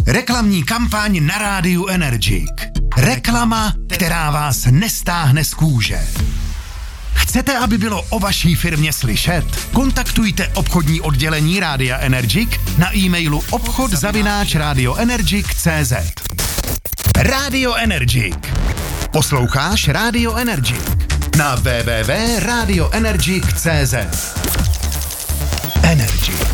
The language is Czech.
Reklamní kampaň na rádiu Energik. Reklama, která vás nestáhne z kůže. Chcete, aby bylo o vaší firmě slyšet? Kontaktujte obchodní oddělení Rádia Energik na e-mailu obchod@radioenergik.cz. Radio Energik. Posloucháš Radio Energik na www.radioenergik.cz. Energik.